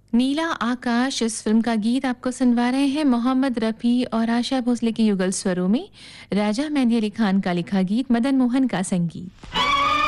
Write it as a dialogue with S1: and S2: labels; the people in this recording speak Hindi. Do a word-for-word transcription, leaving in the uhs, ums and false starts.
S1: नीला आकाश इस फिल्म का गीत आपको सुनवा रहे हैं मोहम्मद रफ़ी और आशा भोसले के युगल स्वरों में। राजा मेहंदी अली खान का लिखा गीत, मदन मोहन का संगीत।